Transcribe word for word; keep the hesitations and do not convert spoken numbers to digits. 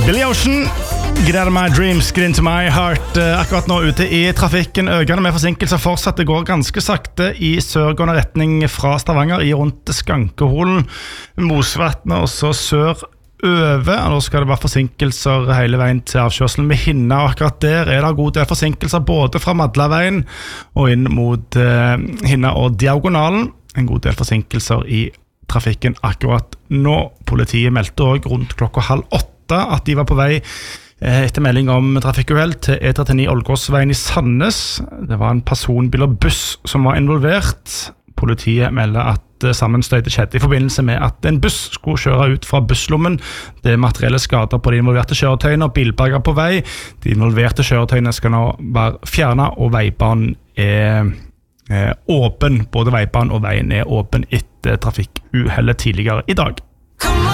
Billy Ocean, Get Out of My Dreams, Get Into My Heart. Akkurat nå ute i trafikken, økende med forsinkelser fortsatt. Det går ganske sakte i sørgående retning fra Stavanger i rundt Skankeholen, Mosvatnet og så sør over. Nå skal det være forsinkelser hele veien til avkjørselen med Hinna, og akkurat der er det god del forsinkelser både fra Madlaveien og inn mot uh, Hinna og Diagonalen. En god del forsinkelser i trafikken akkurat nå. Politiet meldte også rundt klokka halv åtte at de var på vei etter melding om trafikkuhell til E trettini Ålgårdsveien i Sandnes. Det var en personbil og buss som var involvert. Politiet melder at sammenstøytet skjedde i forbindelse med at en buss skulle kjøre ut fra busslommen. Det er materielle skader på de involverte kjøretøyene og bilbager på vei. De involverte kjøretøyene skal nå være fjernet, og veibanen er eh, åpen. Både veibanen og veien er åpen etter trafikkuhellet tidligere i dag. Come on!